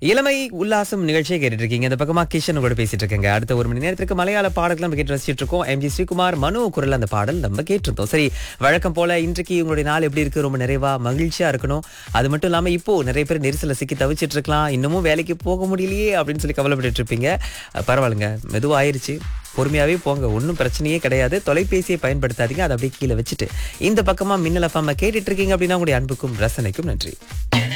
இளமை உல்லாசம் நிகழ்ச்சியை கேட்டுட்டு இருக்கீங்க. இந்த பக்கமா கிஷன் கூட பேசிட்டு இருக்கேங்க. அடுத்த ஒரு மணி நேரத்துக்கு மலையாள பாடல்கள் நம்ம கேட்டு ரசிச்சிட்டு இருக்கோம். எம்ஜி ஸ்ரீகுமார் மனோ குரல் அந்த பாடல் நம்ம கேட்டிருந்தோம். சரி, வழக்கம் போல இன்றைக்கு உங்களுடைய நாள் எப்படி இருக்கு? ரொம்ப நிறைவா மகிழ்ச்சியா இருக்கணும். அது மட்டும் இல்லாம இப்போ நிறைய பேர் நெரிசல சிக்கி தவிச்சிட்டு இருக்கலாம். இன்னமும் வேலைக்கு போக முடியலையே அப்படின்னு சொல்லி கவலைப்பட்டு இருப்பீங்க. பரவாயில்லைங்க, மெதுவா ஆயிருச்சு. பொறுமையாவே போங்க, ஒன்றும் பிரச்சனையே கிடையாது. தொலைபேசியை பயன்படுத்தாதீங்க. அதை அப்படியே கீழே வச்சுட்டு இந்த பக்கமா மின்னல் எஃப்எம் கேட்டுட்டு இருக்கீங்க அப்படின்னா உங்களுடைய அன்புக்கும் ரசனைக்கும் நன்றி.